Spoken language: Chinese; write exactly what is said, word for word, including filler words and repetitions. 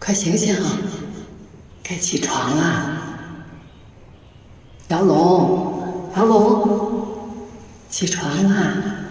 快醒醒啊！该起床啦！姚龙，姚龙，起床啦！